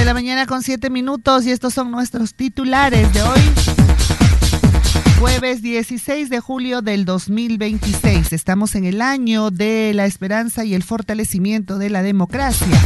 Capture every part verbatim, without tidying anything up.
la mañana con siete minutos y estos son nuestros titulares de hoy. Jueves dieciséis de julio del dos mil veintiséis. Estamos en el año de la esperanza y el fortalecimiento de la democracia.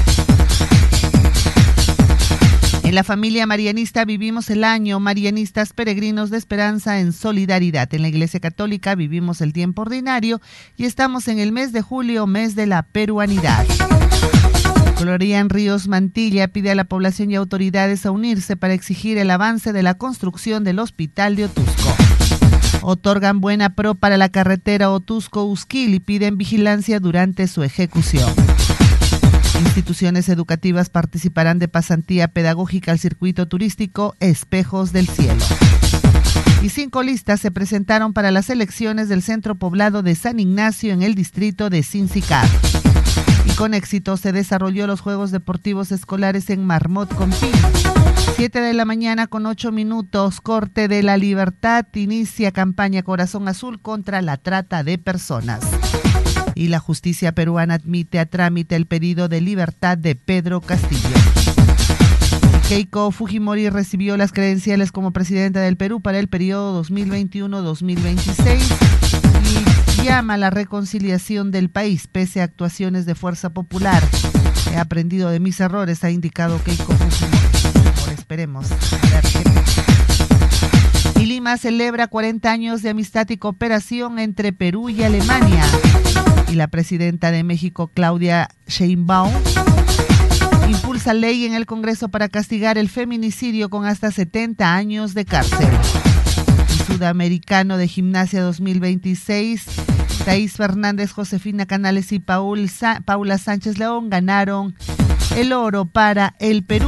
En la familia marianista vivimos el año Marianistas Peregrinos de Esperanza en Solidaridad. En la Iglesia Católica vivimos el tiempo ordinario y estamos en el mes de julio, mes de la peruanidad. Florian Ríos Mantilla pide a la población y autoridades a unirse para exigir el avance de la construcción del hospital de Otusco. Otorgan buena pro para la carretera Otusco-Usquil y piden vigilancia durante su ejecución. Instituciones educativas participarán de pasantía pedagógica al circuito turístico Espejos del Cielo. Y cinco listas se presentaron para las elecciones del centro poblado de San Ignacio en el distrito de Sincicar. Y con éxito se desarrolló los Juegos Deportivos Escolares en Marmot Compín. siete de la mañana con ocho minutos, Corte de la Libertad inicia campaña Corazón Azul contra la trata de personas. Y la justicia peruana admite a trámite el pedido de libertad de Pedro Castillo. Keiko Fujimori recibió las credenciales como presidenta del Perú para el periodo dos mil veintiuno a dos mil veintiséis y llama a la reconciliación del país pese a actuaciones de fuerza popular. He aprendido de mis errores, ha indicado Keiko Fujimori. Ahora esperemos a ver qué pasa. Y Lima celebra cuarenta años de amistad y cooperación entre Perú y Alemania. Y la presidenta de México, Claudia Sheinbaum, impulsa ley en el Congreso para castigar el feminicidio con hasta setenta años de cárcel. El sudamericano de gimnasia dos mil veintiséis, Thaís Fernández, Josefina Canales y Paul Sa- Paula Sánchez León ganaron el oro para el Perú.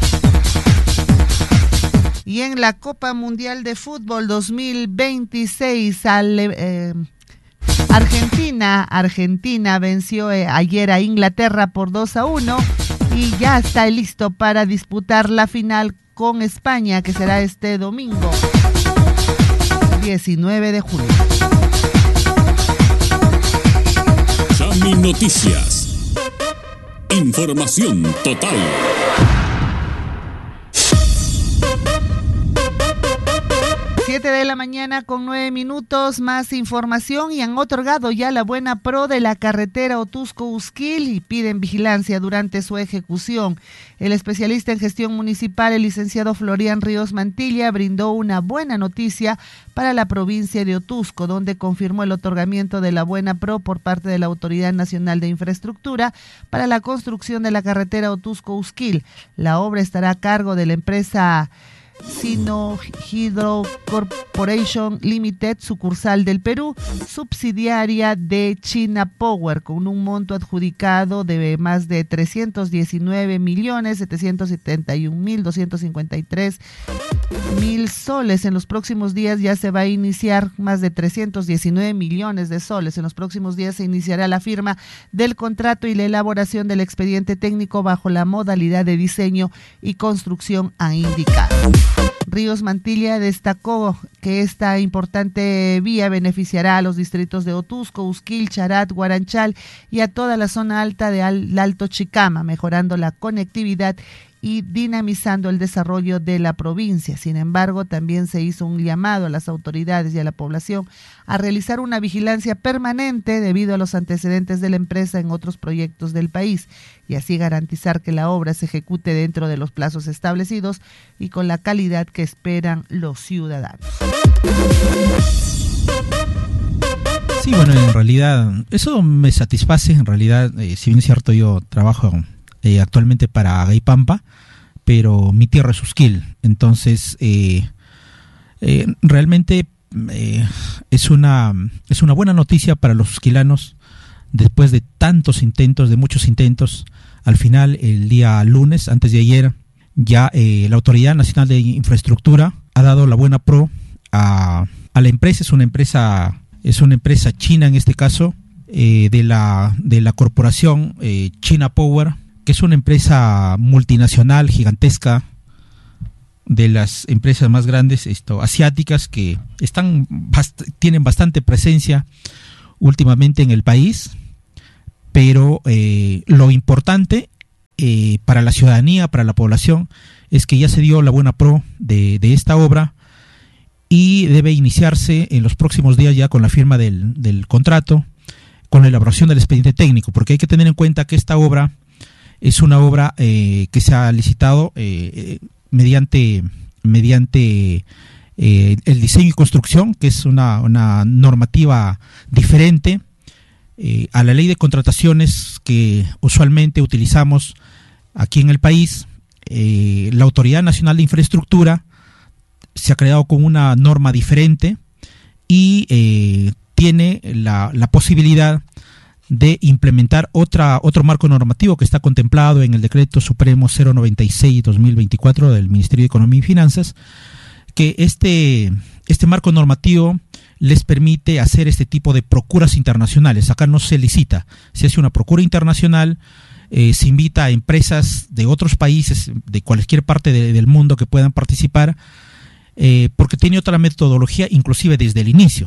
Y en la Copa Mundial de Fútbol dos mil veintiséis, al, eh, Argentina, Argentina venció eh, ayer a Inglaterra por dos a uno y ya está listo para disputar la final con España, que será este domingo, diecinueve de julio. Chami Noticias. Información total. siete de la mañana con nueve minutos, más información y han otorgado ya la buena pro de la carretera Otusco-Usquil y piden vigilancia durante su ejecución. El especialista en gestión municipal, el licenciado Florian Ríos Mantilla, brindó una buena noticia para la provincia de Otusco, donde confirmó el otorgamiento de la buena pro por parte de la Autoridad Nacional de Infraestructura para la construcción de la carretera Otusco-Usquil. La obra estará a cargo de la empresa Sino Hydro Corporation Limited, sucursal del Perú, subsidiaria de China Power, con un monto adjudicado de más de trescientos diecinueve millones setecientos setenta y un mil doscientos cincuenta y tres mil soles. En los próximos días ya se va a iniciar más de trescientos diecinueve millones de soles. En los próximos días se iniciará la firma del contrato y la elaboración del expediente técnico bajo la modalidad de diseño y construcción a indicar. Ríos Mantilla destacó que esta importante vía beneficiará a los distritos de Otusco, Usquil, Charat, Guaranchal y a toda la zona alta del Alto Chicama, mejorando la conectividad y dinamizando el desarrollo de la provincia. Sin embargo, también se hizo un llamado a las autoridades y a la población a realizar una vigilancia permanente debido a los antecedentes de la empresa en otros proyectos del país y así garantizar que la obra se ejecute dentro de los plazos establecidos y con la calidad que esperan los ciudadanos. Sí, bueno, en realidad eso me satisface. En realidad, eh, si bien es cierto, yo trabajo eh, actualmente para Agaipampa, pero mi tierra es Usquil. Entonces, eh, eh, realmente eh, es una es una buena noticia para los usquilanos. Después de tantos intentos, de muchos intentos, al final, el día lunes, antes de ayer, ya eh, la Autoridad Nacional de Infraestructura ha dado la buena pro a, a la empresa. Es una empresa es una empresa china en este caso, eh, de la de la corporación eh, China Power, que es una empresa multinacional gigantesca, de las empresas más grandes esto asiáticas que están bast- tienen bastante presencia últimamente en el país. Pero eh, lo importante eh, para la ciudadanía, para la población, es que ya se dio la buena pro de, de esta obra y debe iniciarse en los próximos días ya con la firma del, del contrato, con la elaboración del expediente técnico, porque hay que tener en cuenta que esta obra es una obra eh, que se ha licitado eh, mediante, mediante eh, el diseño y construcción, que es una, una normativa diferente eh, a la ley de contrataciones que usualmente utilizamos aquí en el país. Eh, la Autoridad Nacional de Infraestructura se ha creado con una norma diferente y eh, tiene la, la posibilidad de implementar otra otro marco normativo que está contemplado en el Decreto Supremo cero noventa y seis guión dos mil veinticuatro del Ministerio de Economía y Finanzas, que este, este marco normativo les permite hacer este tipo de procuras internacionales. Acá no se licita, se hace una procura internacional, eh, se invita a empresas de otros países, de cualquier parte de, del mundo que puedan participar, eh, porque tiene otra metodología, inclusive desde el inicio.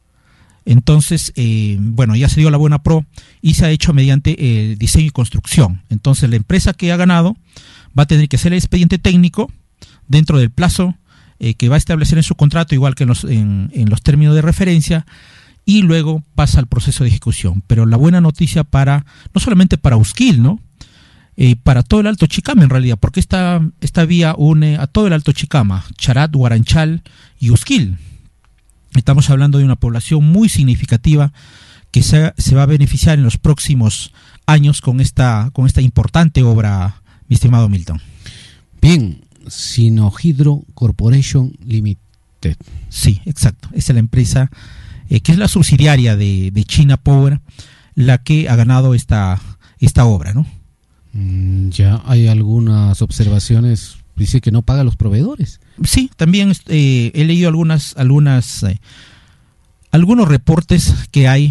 Entonces, eh, bueno, ya se dio la buena pro y se ha hecho mediante eh, diseño y construcción. Entonces, la empresa que ha ganado va a tener que hacer el expediente técnico dentro del plazo eh, que va a establecer en su contrato, igual que en los, en, en los términos de referencia, y luego pasa al proceso de ejecución. Pero la buena noticia para, no solamente para Usquil, ¿no? Eh, para todo el Alto Chicama en realidad, porque esta, esta vía une a todo el Alto Chicama, Charat, Huaranchal y Usquil. Estamos hablando de una población muy significativa que se, se va a beneficiar en los próximos años con esta, con esta importante obra, mi estimado Milton. Bien, Sinohydro Corporation Limited. Sí, exacto. Esa es la empresa eh, que es la subsidiaria de, de China Power, la que ha ganado esta, esta obra, ¿no? Mm, ya hay algunas observaciones. Dice que no paga a los proveedores. Sí, también eh, he leído algunas, algunas, eh, algunos reportes que hay.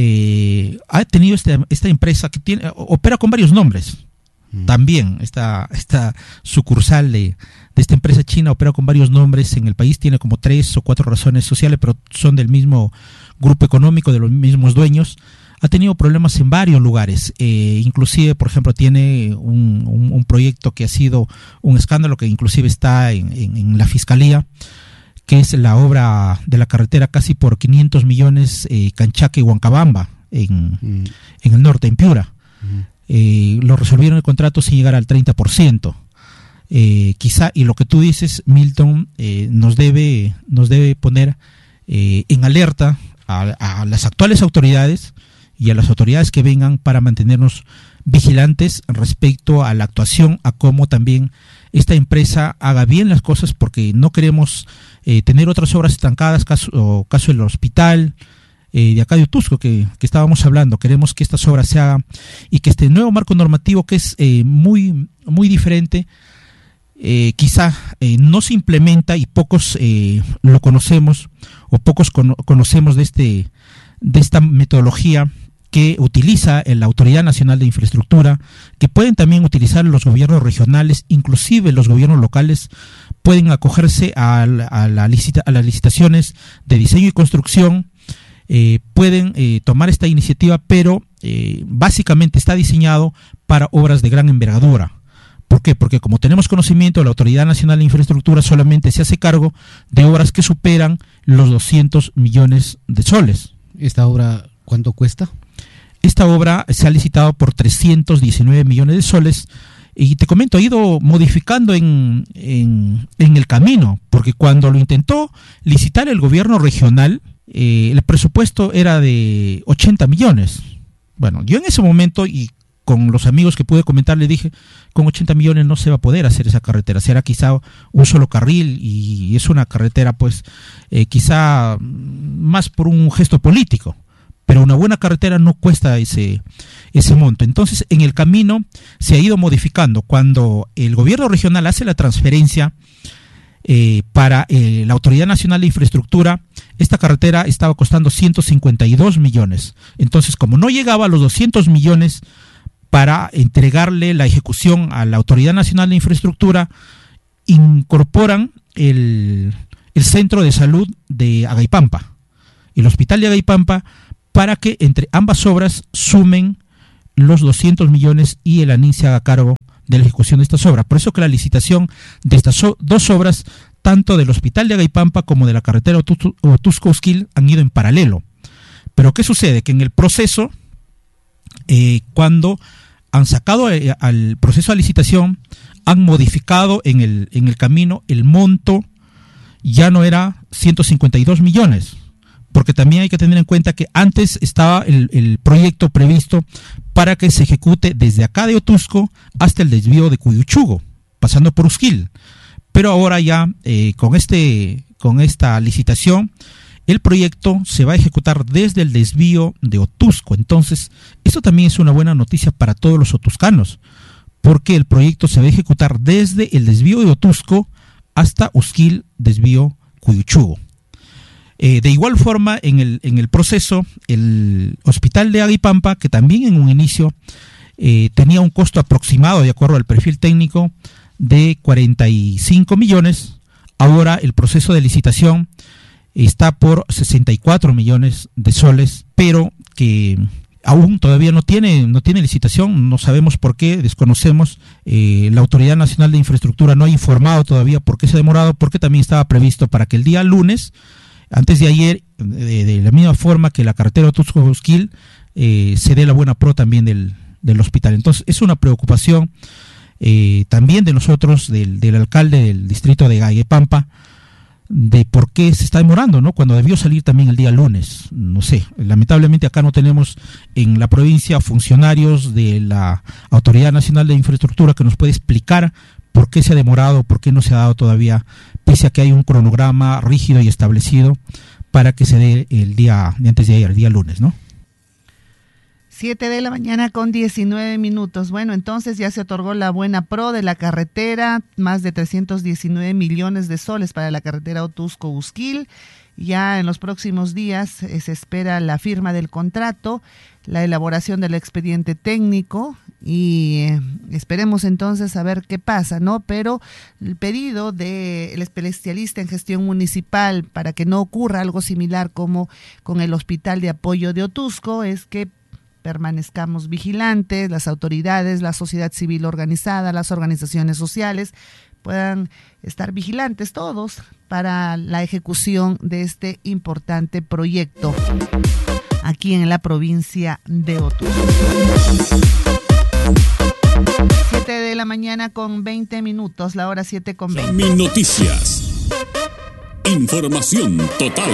Eh, ha tenido este, esta empresa que tiene, opera con varios nombres. Mm. También esta, esta sucursal de, de esta empresa china opera con varios nombres en el país. Tiene como tres o cuatro razones sociales, pero son del mismo grupo económico, de los mismos dueños. Ha tenido problemas en varios lugares, eh, inclusive, por ejemplo, tiene un, un, un proyecto que ha sido un escándalo, que inclusive está en, en, en la Fiscalía, que es la obra de la carretera casi por quinientos millones, eh, Canchaque-Huancabamba, en, mm. en el norte, en Piura. Mm. Eh, lo resolvieron el contrato sin llegar al treinta por ciento. Eh, quizá, y lo que tú dices, Milton, eh, nos debe, nos debe poner eh, en alerta a, a las actuales autoridades y a las autoridades que vengan para mantenernos vigilantes respecto a la actuación, a cómo también esta empresa haga bien las cosas, porque no queremos eh, tener otras obras estancadas, caso, o caso del hospital eh, de acá de Utusco que, que estábamos hablando. Queremos que estas obras se hagan y que este nuevo marco normativo, que es eh, muy, muy diferente, eh, quizá eh, no se implementa y pocos eh, lo conocemos o pocos cono- conocemos de este de esta metodología que utiliza la Autoridad Nacional de Infraestructura, que pueden también utilizar los gobiernos regionales, inclusive los gobiernos locales pueden acogerse a, la, a, la licita, a las licitaciones de diseño y construcción, eh, pueden eh, tomar esta iniciativa, pero eh, básicamente está diseñado para obras de gran envergadura. ¿Por qué? Porque como tenemos conocimiento, la Autoridad Nacional de Infraestructura solamente se hace cargo de obras que superan los doscientos millones de soles. ¿Esta obra cuánto cuesta? Esta obra se ha licitado por trescientos diecinueve millones de soles y te comento, ha ido modificando en, en, en el camino, porque cuando lo intentó licitar el gobierno regional, eh, el presupuesto era de ochenta millones. Bueno, yo en ese momento, y con los amigos que pude comentar, le dije, con ochenta millones no se va a poder hacer esa carretera, será quizá un solo carril y es una carretera pues eh, quizá más por un gesto político. Pero una buena carretera no cuesta ese, ese monto. Entonces, en el camino se ha ido modificando. Cuando el gobierno regional hace la transferencia eh, para eh, la Autoridad Nacional de Infraestructura, esta carretera estaba costando ciento cincuenta y dos millones. Entonces, como no llegaba a los doscientos millones para entregarle la ejecución a la Autoridad Nacional de Infraestructura, incorporan el, el centro de salud de Agaipampa, el hospital de Agaipampa, para que entre ambas obras sumen los doscientos millones y el ANIN se haga cargo de la ejecución de estas obras. Por eso que la licitación de estas so- dos obras, tanto del hospital de Agaipampa como de la carretera Otusco-Usquil, han ido en paralelo. Pero ¿qué sucede? Que en el proceso, eh, cuando han sacado eh, al proceso de licitación, han modificado en el, en el camino el monto, ya no era ciento cincuenta y dos millones, porque también hay que tener en cuenta que antes estaba el, el proyecto previsto para que se ejecute desde acá de Otusco hasta el desvío de Cuyuchugo, pasando por Usquil. Pero ahora ya eh, con este con esta licitación, el proyecto se va a ejecutar desde el desvío de Otusco. Entonces, esto también es una buena noticia para todos los otuscanos, porque el proyecto se va a ejecutar desde el desvío de Otusco hasta Usquil, desvío Cuyuchugo. Eh, de igual forma, en el, en el proceso, el hospital de Agaipampa, que también en un inicio eh, tenía un costo aproximado, de acuerdo al perfil técnico, de cuarenta y cinco millones, ahora el proceso de licitación está por sesenta y cuatro millones de soles, pero que aún todavía no tiene, no tiene licitación, no sabemos por qué, desconocemos. Eh, la Autoridad Nacional de Infraestructura no ha informado todavía por qué se ha demorado, porque también estaba previsto para que el día lunes, antes de ayer, de, de la misma forma que la carretera Otusco-Usquil, eh, se dé la buena pro también del, del hospital. Entonces es una preocupación eh, también de nosotros, del, del alcalde del distrito de Agaipampa, de por qué se está demorando, ¿no? Cuando debió salir también el día lunes. No sé, lamentablemente acá no tenemos en la provincia funcionarios de la Autoridad Nacional de Infraestructura que nos puede explicar por qué se ha demorado, por qué no se ha dado todavía, pese a que hay un cronograma rígido y establecido para que se dé el día de antes de ayer, el día lunes, ¿no? siete de la mañana con diecinueve minutos. Bueno, entonces ya se otorgó la buena pro de la carretera, más de trescientos diecinueve millones de soles para la carretera Otusco-Usquil. Ya en los próximos días eh, se espera la firma del contrato, la elaboración del expediente técnico y eh, esperemos entonces a ver qué pasa, ¿no? Pero el pedido del especialista en gestión municipal para que no ocurra algo similar como con el Hospital de Apoyo de Otusco es que permanezcamos vigilantes, las autoridades, la sociedad civil organizada, las organizaciones sociales puedan estar vigilantes todos para la ejecución de este importante proyecto aquí en la provincia de Otusco. siete de la mañana con veinte minutos, la hora siete con veinte. Chami Noticias. Información total.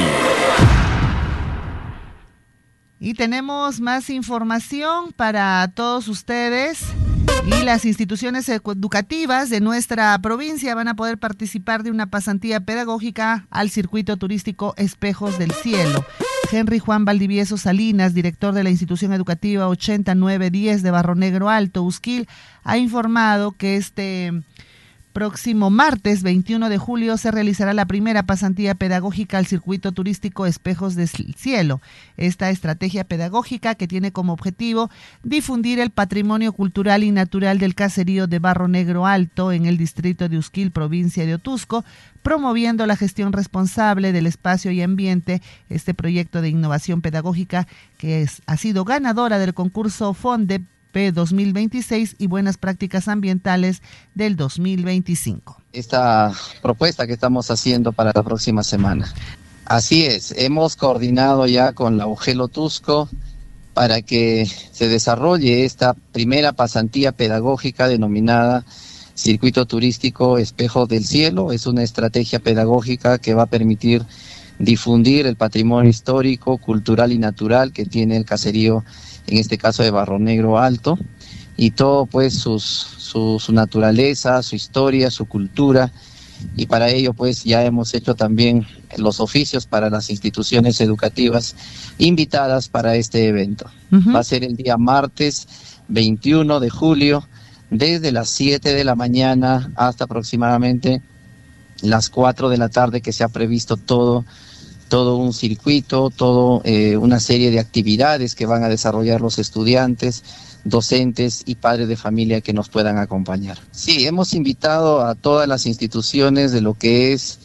Y tenemos más información para todos ustedes. Y las instituciones educativas de nuestra provincia van a poder participar de una pasantía pedagógica al circuito turístico Espejos del Cielo. Henry Juan Valdivieso Salinas, director de la institución educativa ochenta nueve diez de Barro Negro Alto, Usquil, ha informado que este próximo martes veintiuno de julio se realizará la primera pasantía pedagógica al circuito turístico Espejos del Cielo. Esta estrategia pedagógica, que tiene como objetivo difundir el patrimonio cultural y natural del caserío de Barro Negro Alto en el distrito de Usquil, provincia de Otusco, promoviendo la gestión responsable del espacio y ambiente. Este proyecto de innovación pedagógica que es, ha sido ganadora del concurso FONDEP P dos mil veintiséis y Buenas Prácticas Ambientales del dos mil veinticinco. Esta propuesta que estamos haciendo para la próxima semana. Así es, hemos coordinado ya con la U G E L Otusco para que se desarrolle esta primera pasantía pedagógica denominada Circuito Turístico Espejos del Cielo. Es una estrategia pedagógica que va a permitir difundir el patrimonio histórico, cultural y natural que tiene el caserío, en este caso de Barro Negro Alto, y todo pues sus, su, su naturaleza, su historia, su cultura, y para ello pues ya hemos hecho también los oficios para las instituciones educativas invitadas para este evento. Uh-huh. Va a ser el día martes veintiuno de julio, desde las siete de la mañana hasta aproximadamente las cuatro de la tarde, que se ha previsto todo todo un circuito, todo eh, una serie de actividades que van a desarrollar los estudiantes, docentes y padres de familia que nos puedan acompañar. Sí, hemos invitado a todas las instituciones de lo que es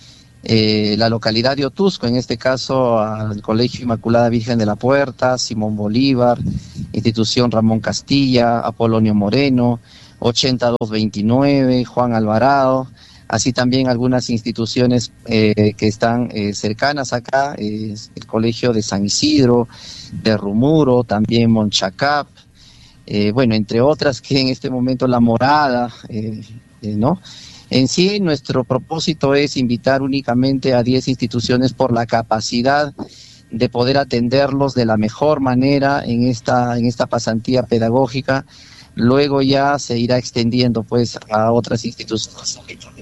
eh, la localidad de Otusco, en este caso al Colegio Inmaculada Virgen de la Puerta, Simón Bolívar, Institución Ramón Castilla, Apolonio Moreno, ochenta y dos veintinueve, Juan Alvarado, así también algunas instituciones eh, que están eh, cercanas acá, eh, el Colegio de San Isidro, de Rumuro, también Monchacap, eh, bueno, entre otras que en este momento La Morada, eh, eh, ¿no? En sí, nuestro propósito es invitar únicamente a diez instituciones por la capacidad de poder atenderlos de la mejor manera en esta, en esta pasantía pedagógica. Luego ya se irá extendiendo pues a otras instituciones.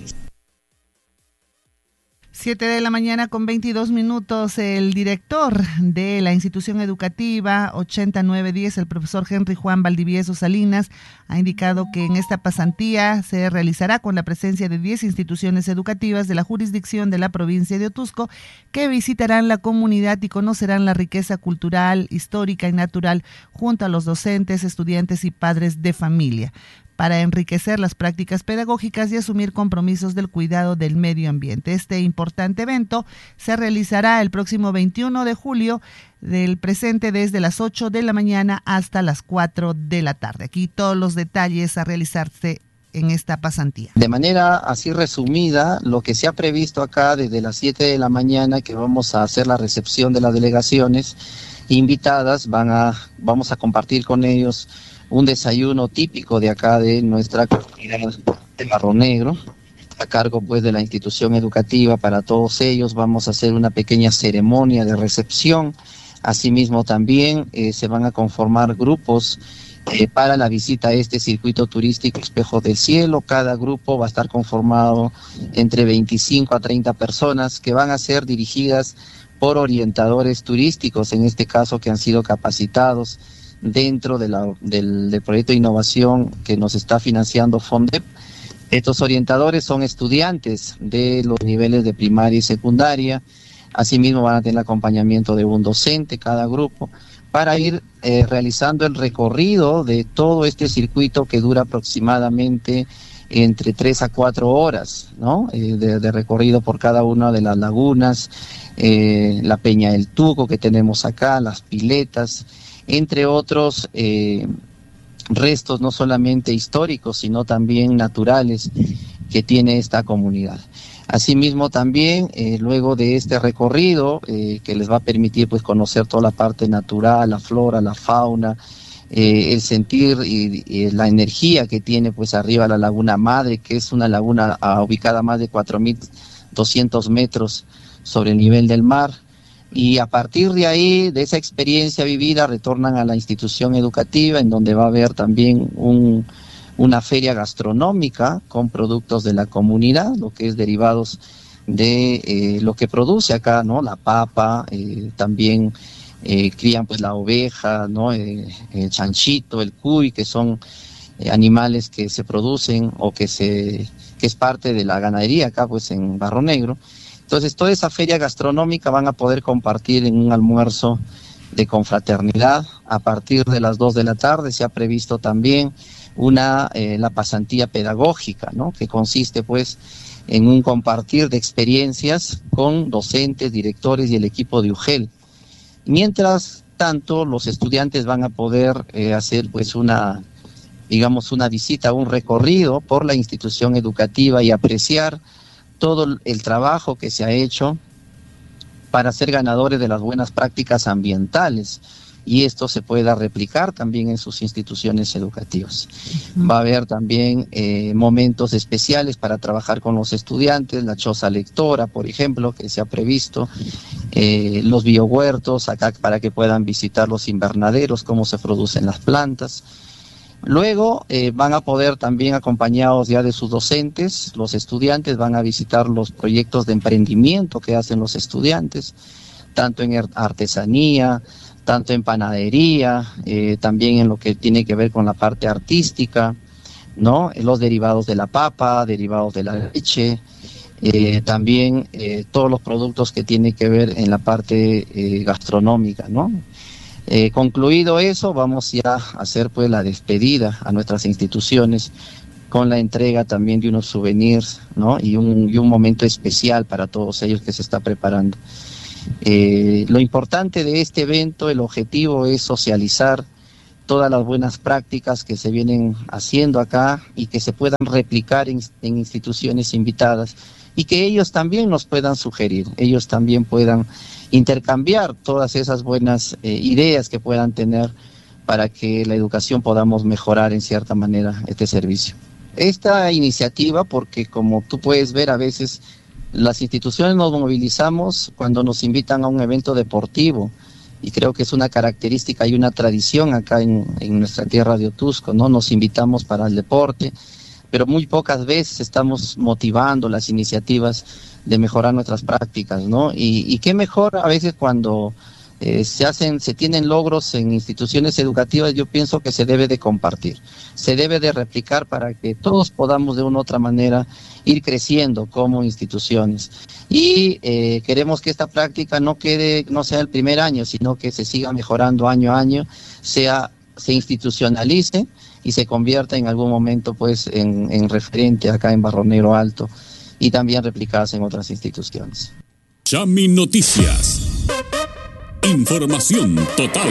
Siete de la mañana con veintidós minutos. El director de la institución educativa ochenta nueve diez, el profesor Henry Juan Valdivieso Salinas, ha indicado que en esta pasantía se realizará con la presencia de diez instituciones educativas de la jurisdicción de la provincia de Otusco, que visitarán la comunidad y conocerán la riqueza cultural, histórica y natural junto a los docentes, estudiantes y padres de familia, para enriquecer las prácticas pedagógicas y asumir compromisos del cuidado del medio ambiente. Este importante evento se realizará el próximo veintiuno de julio del presente, desde las ocho de la mañana hasta las cuatro de la tarde. Aquí todos los detalles a realizarse en esta pasantía. De manera así resumida, lo que se ha previsto acá desde las siete de la mañana, que vamos a hacer la recepción de las delegaciones invitadas, van a, vamos a compartir con ellos un desayuno típico de acá de nuestra comunidad de Barro Negro, a cargo pues de la institución educativa. Para todos ellos vamos a hacer una pequeña ceremonia de recepción. Asimismo también eh, se van a conformar grupos eh, para la visita a este circuito turístico Espejos del Cielo. Cada grupo va a estar conformado entre veinticinco a treinta personas, que van a ser dirigidas por orientadores turísticos, en este caso que han sido capacitados dentro de la, del, del proyecto de innovación que nos está financiando FONDEP. Estos orientadores son estudiantes de los niveles de primaria y secundaria. Asimismo van a tener acompañamiento de un docente cada grupo, para ir eh, realizando el recorrido de todo este circuito que dura aproximadamente entre tres a cuatro horas, ¿no? Eh, de, de recorrido por cada una de las lagunas, eh, la Peña del Tuco que tenemos acá, las piletas, entre otros eh, restos no solamente históricos, sino también naturales que tiene esta comunidad. Asimismo también, eh, luego de este recorrido, eh, que les va a permitir pues conocer toda la parte natural, la flora, la fauna, eh, el sentir y, y la energía que tiene pues arriba la Laguna Madre, que es una laguna ah, ubicada a más de cuatro mil doscientos metros sobre el nivel del mar. Y a partir de ahí, de esa experiencia vivida, retornan a la institución educativa, en donde va a haber también un, una feria gastronómica con productos de la comunidad, lo que es derivados de eh, lo que produce acá, ¿no? La papa, eh, también eh, crían pues la oveja, ¿no? Eh, el chanchito, el cuy, que son eh, animales que se producen o que se que es parte de la ganadería acá pues en Barro Negro. Entonces, toda esa feria gastronómica van a poder compartir en un almuerzo de confraternidad. A partir de las dos de la tarde se ha previsto también una eh, la pasantía pedagógica, ¿no? Que consiste pues en un compartir de experiencias con docentes, directores y el equipo de U G E L. Mientras tanto, los estudiantes van a poder eh, hacer pues una, digamos, una visita, un recorrido por la institución educativa y apreciar todo el trabajo que se ha hecho para ser ganadores de las buenas prácticas ambientales, y esto se pueda replicar también en sus instituciones educativas. Uh-huh. Va a haber también eh, momentos especiales para trabajar con los estudiantes, la choza lectora, por ejemplo, que se ha previsto, eh, los biohuertos acá para que puedan visitar los invernaderos, cómo se producen las plantas. Luego eh, van a poder también, acompañados ya de sus docentes, los estudiantes van a visitar los proyectos de emprendimiento que hacen los estudiantes, tanto en artesanía, tanto en panadería, eh, también en lo que tiene que ver con la parte artística, ¿no? Los derivados de la papa, derivados de la leche, eh, también eh, todos los productos que tienen que ver en la parte eh, gastronómica, ¿no? Eh, concluido eso, vamos ya a hacer pues la despedida a nuestras instituciones con la entrega también de unos souvenirs, ¿no? Y un, y un momento especial para todos ellos que se está preparando. Eh, lo importante de este evento, el objetivo es socializar todas las buenas prácticas que se vienen haciendo acá y que se puedan replicar en, en instituciones invitadas y que ellos también nos puedan sugerir, ellos también puedan intercambiar todas esas buenas eh, ideas que puedan tener para que la educación podamos mejorar en cierta manera este servicio. Esta iniciativa, porque como tú puedes ver, a veces las instituciones nos movilizamos cuando nos invitan a un evento deportivo, y creo que es una característica y una tradición acá en, en nuestra tierra de Otuzco, ¿no? Nos invitamos para el deporte, pero muy pocas veces estamos motivando las iniciativas de mejorar nuestras prácticas, ¿no? Y, y qué mejor a veces cuando eh, se hacen, se tienen logros en instituciones educativas, yo pienso que se debe de compartir, se debe de replicar para que todos podamos de una u otra manera ir creciendo como instituciones. Y eh, queremos que esta práctica no quede, no sea el primer año, sino que se siga mejorando año a año, sea, se institucionalice y se convierta en algún momento pues en, en referente acá en Barro Negro Alto y también replicarse en otras instituciones. Chami Noticias. Información total.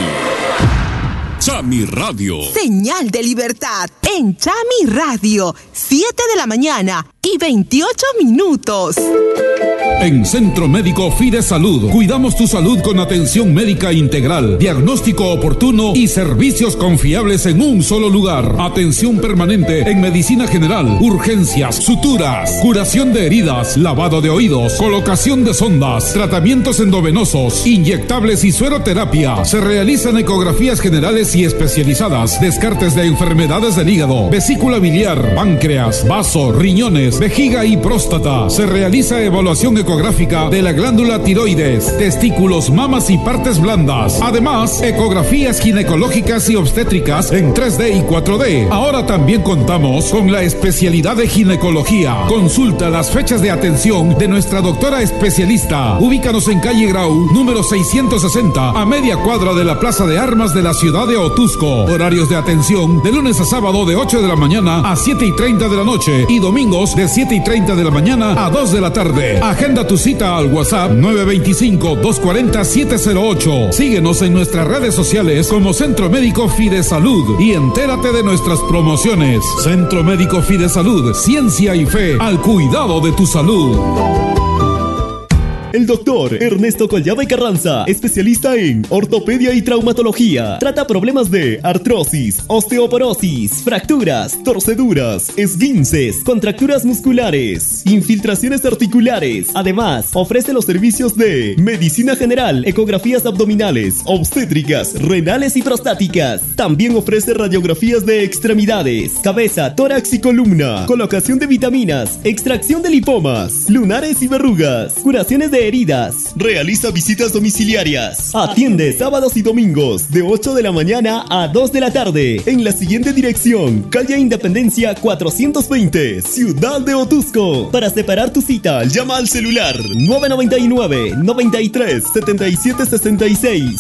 Chami Radio. Señal de libertad en Chami Radio, siete de la mañana y veintiocho minutos. En Centro Médico Fide Salud, cuidamos tu salud con atención médica integral, diagnóstico oportuno y servicios confiables en un solo lugar. Atención permanente en medicina general, urgencias, suturas, curación de heridas, lavado de oídos, colocación de sondas, tratamientos endovenosos, inyectables y sueroterapia. Se realizan ecografías generales y especializadas, descartes de enfermedades del hígado, vesícula biliar, páncreas, vaso, riñones, vejiga y próstata. Se realiza evaluación ecográfica de la glándula tiroides, testículos, mamas y partes blandas. Además, ecografías ginecológicas y obstétricas en tres D y cuatro D. Ahora también contamos con la especialidad de ginecología. Consulta las fechas de atención de nuestra doctora especialista. Ubícanos en calle Grau, número seiscientos sesenta, a media cuadra de la Plaza de Armas de la ciudad de Otuzco. Horarios de atención de lunes a sábado de ocho de la mañana a siete y treinta de la noche y domingos de siete y treinta de la mañana a dos de la tarde. Agenda tu cita al WhatsApp nueve dos cinco, dos cuatro cero, siete cero ocho. Síguenos en nuestras redes sociales como Centro Médico Fide Salud y entérate de nuestras promociones. Centro Médico Fide Salud, ciencia y fe al cuidado de tu salud. El doctor Ernesto Collada y Carranza, especialista en ortopedia y traumatología. Trata problemas de artrosis, osteoporosis, fracturas, torceduras, esguinces, contracturas musculares, infiltraciones articulares. Además, ofrece los servicios de medicina general, ecografías abdominales, obstétricas, renales y prostáticas. También ofrece radiografías de extremidades, cabeza, tórax y columna, colocación de vitaminas, extracción de lipomas, lunares y verrugas, curaciones de heridas. Realiza visitas domiciliarias. Atiende sábados y domingos de ocho de la mañana a dos de la tarde en la siguiente dirección: calle Independencia cuatrocientos veinte, Ciudad de Otuzco. Para separar tu cita, llama al celular nueve nueve nueve, noventa y tres, setenta y siete sesenta y seis.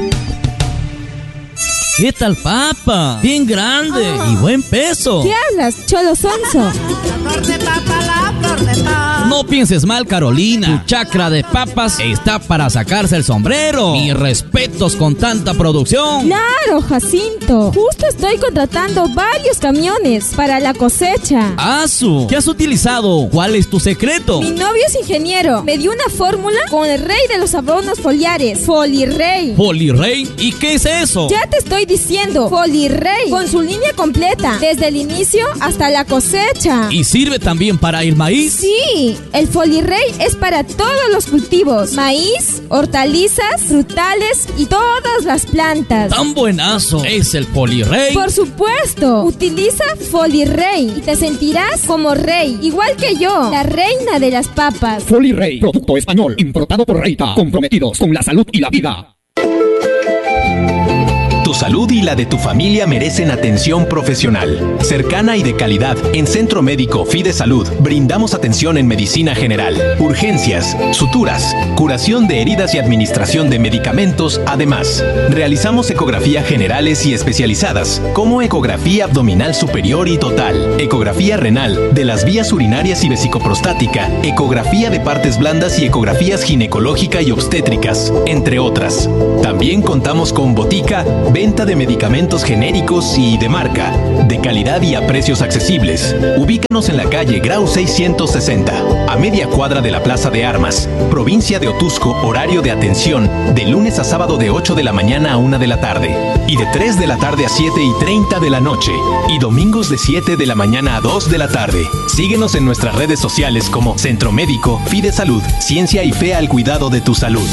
¿Qué tal, papa? Bien grande oh. y buen peso. ¿Qué hablas, cholo sonso? La flor de papa, la flor de papa. No pienses mal, Carolina. Tu chacra de papas está para sacarse el sombrero. Mis respetos con tanta producción. Claro, Jacinto. Justo estoy contratando varios camiones para la cosecha. ¡Asu! ¿Qué has utilizado? ¿Cuál es tu secreto? Mi novio es ingeniero. Me dio una fórmula con el rey de los abonos foliares, Folirrey. ¿Folirrey? ¿Y qué es eso? Ya te estoy diciendo, Folirrey, con su línea completa, desde el inicio hasta la cosecha. ¿Y sirve también para el maíz? Sí, el Folirrey es para todos los cultivos: maíz, hortalizas, frutales y todas las plantas. ¡Tan buenazo es el Folirrey! Por supuesto, utiliza Folirrey y te sentirás como rey, igual que yo, la reina de las papas. Folirrey, producto español, importado por Reita, comprometidos con la salud y la vida. Tu salud y la de tu familia merecen atención profesional, cercana y de calidad. En Centro Médico Fidesalud brindamos atención en medicina general, urgencias, suturas, curación de heridas y administración de medicamentos. Además, realizamos ecografías generales y especializadas, como ecografía abdominal superior y total, ecografía renal, de las vías urinarias y vesicoprostática, ecografía de partes blandas y ecografías ginecológica y obstétricas, entre otras. También contamos con botica, venta de medicamentos genéricos y de marca, de calidad y a precios accesibles. Ubícanos en la calle Grau seiscientos sesenta, a media cuadra de la Plaza de Armas, provincia de Otuzco. Horario de atención de lunes a sábado de ocho de la mañana a una de la tarde y de tres de la tarde a siete y treinta de la noche, y domingos de siete de la mañana a dos de la tarde. Síguenos en nuestras redes sociales como Centro Médico Fidesalud, ciencia y fe al cuidado de tu salud.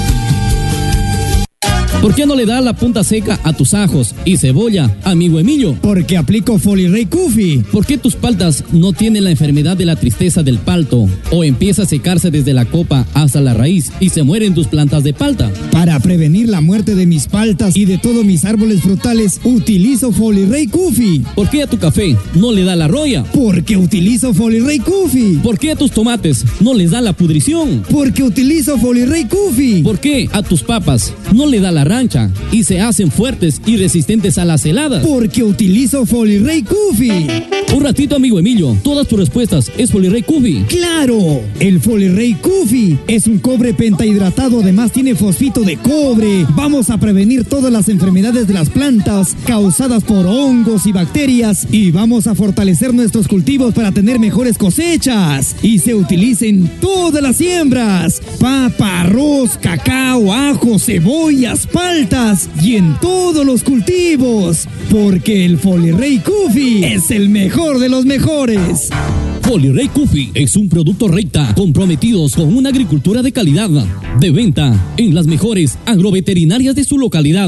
¿Por qué no le das la punta seca a tus ajos y cebolla, amigo Emilio? Porque aplico Folirey Kufi. ¿Por qué tus paltas no tienen la enfermedad de la tristeza del palto? ¿O empieza a secarse desde la copa hasta la raíz y se mueren tus plantas de palta? Para prevenir la muerte de mis paltas y de todos mis árboles frutales, utilizo Folirey Kufi. ¿Por qué a tu café no le da la roya? Porque utilizo Folirey Kufi. ¿Por qué a tus tomates no les da la pudrición? Porque utilizo Folirey Kufi. ¿Por qué a tus papas no le da la rancha y se hacen fuertes y resistentes a las heladas? Porque utilizo Folirey Kufi. Un ratito, amigo Emilio, todas tus respuestas es Folirey Kufi. ¡Claro! El Folirey Kufi es un cobre pentahidratado, además tiene fosfito de cobre. Vamos a prevenir todas las enfermedades de las plantas causadas por hongos y bacterias, y vamos a fortalecer nuestros cultivos para tener mejores cosechas. Y se utiliza en todas las siembras: papa, arroz, cacao, ajo, cebollas, paltas y en todos los cultivos, porque el Folirey Kufi es el mejor de los mejores. Folirey Kufi es un producto Recta, comprometidos con una agricultura de calidad, de venta en las mejores agroveterinarias de su localidad.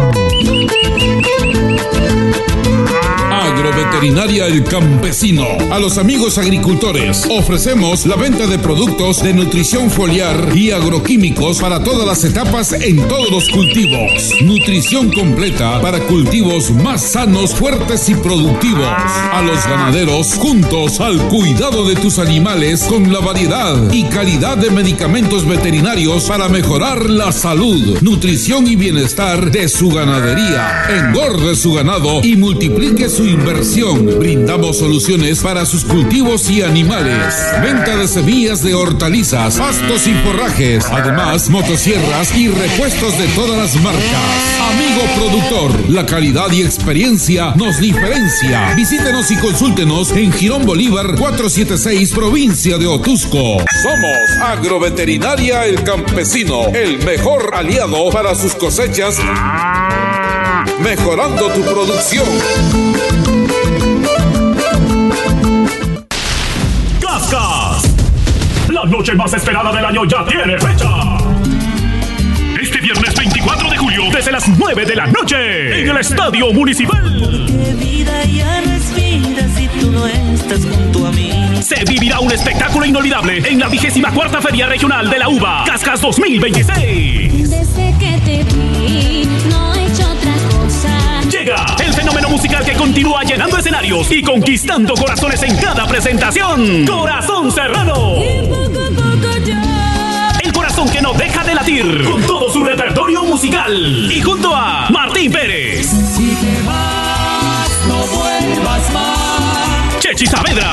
Agroveterinaria El Campesino. A los amigos agricultores ofrecemos la venta de productos de nutrición foliar y agroquímicos para todas las etapas en todos los cultivos. Nutrición completa para cultivos más sanos, fuertes y productivos. A los ganaderos, juntos al cuidado de tus animales con la variedad y calidad de medicamentos veterinarios para mejorar la salud, nutrición y bienestar de su ganadería. Engorde su ganado y multiplique su inversión. Brindamos soluciones para sus cultivos y animales. Venta de semillas de hortalizas, pastos y forrajes. Además, motosierras y repuestos de todas las marcas. Amigo productor, la calidad y experiencia nos diferencia. Visítenos y consúltenos en Girón Bolívar cuatrocientos setenta y seis, provincia de Otuzco. Somos Agroveterinaria El Campesino, el mejor aliado para sus cosechas, mejorando tu producción. Cascas, la noche más esperada del año ya tiene fecha. Este viernes veinticuatro de julio, desde las nueve de la noche, en el Estadio Municipal. Porque vida ya no es vida si tú no estás junto a mí. Se vivirá un espectáculo inolvidable en la vigésima cuarta Feria Regional de la Uva, Cascas dos mil veintiséis. Desde que te vi, no he hecho otra cosa. Llega el fenómeno musical que continúa llenando escenarios y conquistando corazones en cada presentación. Corazón Serrano. Y poco a poco ya. El corazón que no deja de latir, con todo su repertorio musical. Y junto a Martín Pérez. Si te vas, no vuelvas más. Chechi Saavedra.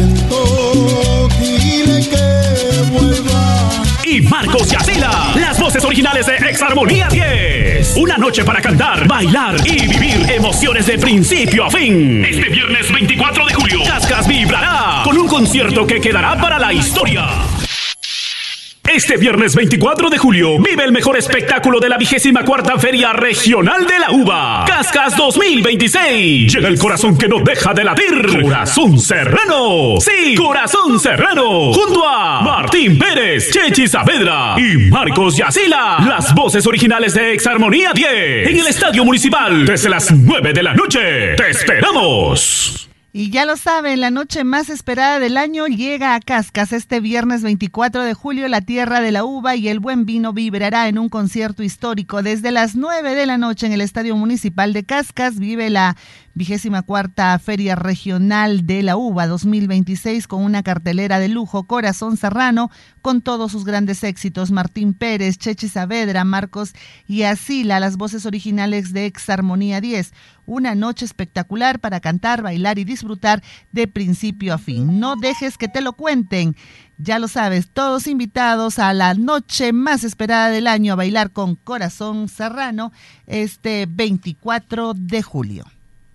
Dile que vuelva. Y Marcos Yacela, las voces originales de Exarmonía diez. Una noche para cantar, bailar y vivir emociones de principio a fin. Este viernes veinticuatro de julio, Cascas vibrará con un concierto que quedará para la historia. Este viernes veinticuatro de julio, vive el mejor espectáculo de la vigésima cuarta Feria Regional de la Uva, Cascas dos mil veintiséis. Llega el corazón que no deja de latir. Corazón Serrano. Sí, Corazón Serrano. Junto a Martín Pérez, Chechi Saavedra y Marcos Yacila. Las voces originales de Exarmonía diez. En el Estadio Municipal, desde las nueve de la noche. ¡Te esperamos! Y ya lo saben, la noche más esperada del año llega a Cascas. Este viernes veinticuatro de julio, la tierra de la uva y el buen vino vibrará en un concierto histórico. Desde las nueve de la noche en el Estadio Municipal de Cascas vive la vigésima cuarta Feria Regional de la Uva dos mil veintiséis con una cartelera de lujo. Corazón Serrano con todos sus grandes éxitos. Martín Pérez, Chechi Saavedra, Marcos y Asila, las voces originales de Exarmonía diez. Una noche espectacular para cantar, bailar y disfrutar de principio a fin. No dejes que te lo cuenten. Ya lo sabes, todos invitados a la noche más esperada del año a bailar con Corazón Serrano este veinticuatro de julio.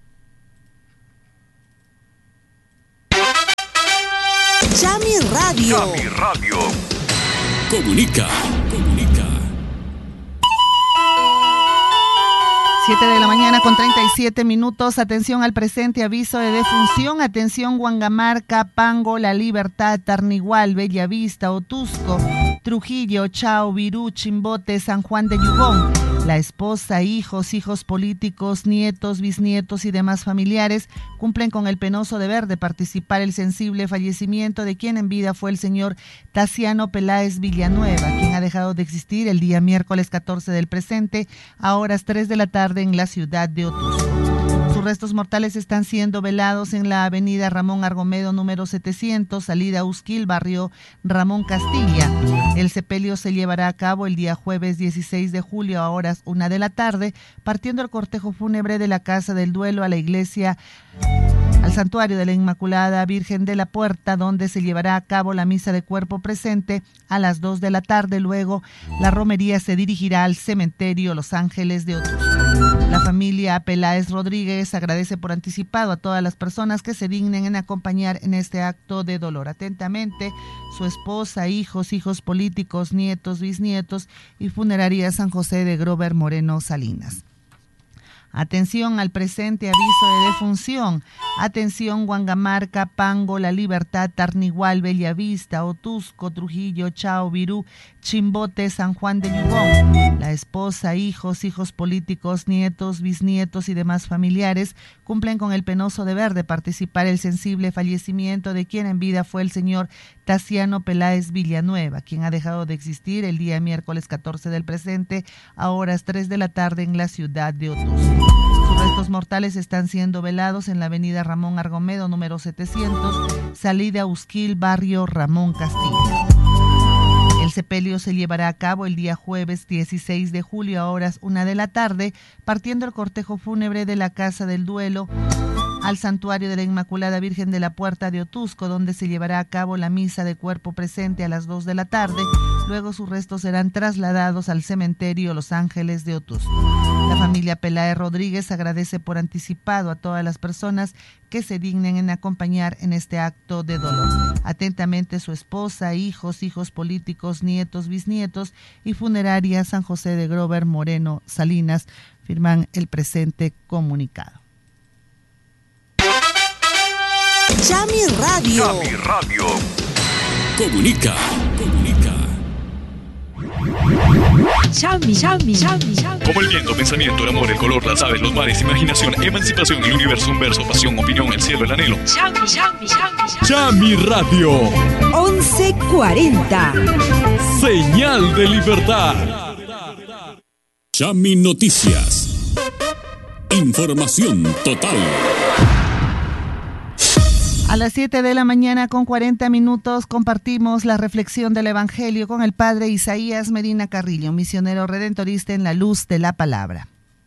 Chami Radio. Chami Radio. Comunica, comunica. siete de la mañana con treinta y siete minutos. Atención al presente aviso de defunción. Atención Huangamarca, Pango, La Libertad, Tarnigual, Bellavista, Otusco, Trujillo, Chao, Virú, Chimbote, San Juan de Yugón. La esposa, hijos, hijos políticos, nietos, bisnietos y demás familiares cumplen con el penoso deber de participar el sensible fallecimiento de quien en vida fue el señor Taciano Peláez Villanueva, quien ha dejado de existir el día miércoles catorce del presente a horas tres de la tarde en la ciudad de Otusco. Sus restos mortales están siendo velados en la avenida Ramón Argomedo número setecientos, salida Usquil, barrio Ramón Castilla. El sepelio se llevará a cabo el día jueves dieciséis de julio a horas una de la tarde, partiendo el cortejo fúnebre de la Casa del Duelo a la iglesia, al Santuario de la Inmaculada Virgen de la Puerta, donde se llevará a cabo la misa de cuerpo presente a las dos de la tarde. Luego, la romería se dirigirá al cementerio Los Ángeles de Otusco. La familia Peláez Rodríguez agradece por anticipado a todas las personas que se dignen en acompañar en este acto de dolor. Atentamente, su esposa, hijos, hijos políticos, nietos, bisnietos y Funeraria San José de Grover Moreno Salinas. Atención al presente aviso de defunción. Atención Huangamarca, Pango, La Libertad, Tarnigual, Bellavista, Otusco, Trujillo, Chao, Virú, Chimbote, San Juan de Yugón. La esposa, hijos, hijos políticos, nietos, bisnietos y demás familiares cumplen con el penoso deber de participar el sensible fallecimiento de quien en vida fue el señor Taciano Peláez Villanueva, quien ha dejado de existir el día miércoles catorce del presente a horas tres de la tarde en la ciudad de Otusco. Sus restos mortales están siendo velados en la avenida Ramón Argomedo número setecientos, salida Usquil, barrio Ramón Castilla. El sepelio se llevará a cabo el día jueves dieciséis de julio a horas una de la tarde, partiendo el cortejo fúnebre de la Casa del Duelo al Santuario de la Inmaculada Virgen de la Puerta de Otusco, donde se llevará a cabo la misa de cuerpo presente a las dos de la tarde. Luego sus restos serán trasladados al cementerio Los Ángeles de Otusco. La familia Peláez Rodríguez agradece por anticipado a todas las personas que se dignen en acompañar en este acto de dolor. Atentamente su esposa, hijos, hijos políticos, nietos, bisnietos y Funeraria San José de Grover Moreno Salinas firman el presente comunicado. Chami Radio. Chami Radio. Comunica, comunica. Chami, Chami, Chami, Chami. Como el viento, pensamiento, el amor, el color, las aves, los mares, imaginación, emancipación, el universo, un verso, pasión, opinión, el cielo, el anhelo. Chami, Chami, Chami. Chami Radio. once cuarenta. Señal de libertad. Chami Noticias. Información total. A las siete de la mañana con cuarenta minutos compartimos la reflexión del Evangelio con el Padre Isaías Medina Carrillo, misionero redentorista en la luz de la palabra.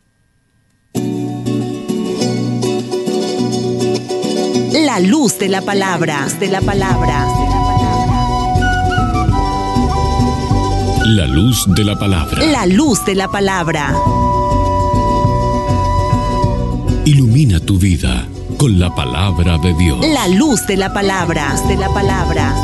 La luz de la palabra. De la palabra. La luz de la palabra. La luz de la palabra. Ilumina tu vida con la palabra de Dios. La luz de la palabra. De la palabra.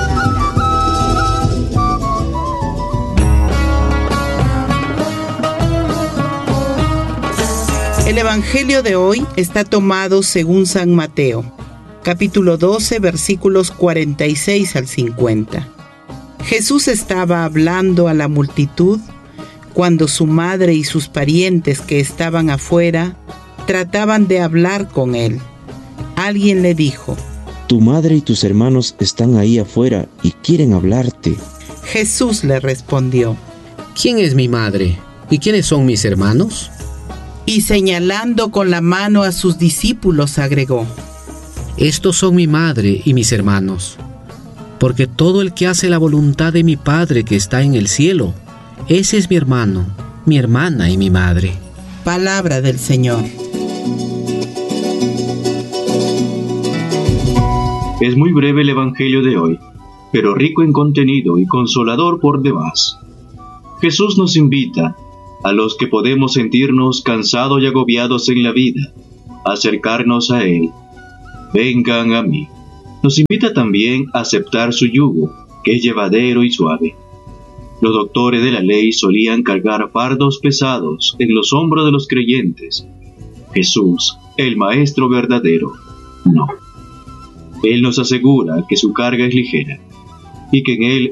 El Evangelio de hoy está tomado según San Mateo, capítulo doce, versículos cuarenta y seis al cincuenta. Jesús estaba hablando a la multitud cuando su madre y sus parientes que estaban afuera trataban de hablar con él. alguien le dijo: Tu madre y tus hermanos están ahí afuera y quieren hablarte. Jesús le respondió: ¿Quién es mi madre? ¿Y quiénes son mis hermanos? Y señalando con la mano a sus discípulos agregó: Estos son mi madre y mis hermanos. Porque todo el que hace la voluntad de mi Padre que está en el cielo, ese es mi hermano, mi hermana y mi madre. Palabra del Señor. Es muy breve el Evangelio de hoy, pero rico en contenido y consolador por demás. Jesús nos invita, a los que podemos sentirnos cansados y agobiados en la vida, a acercarnos a Él. Vengan a mí. Nos invita también a aceptar su yugo, que es llevadero y suave. Los doctores de la ley solían cargar fardos pesados en los hombros de los creyentes. Jesús, el Maestro verdadero, no. Él nos asegura que su carga es ligera y que en Él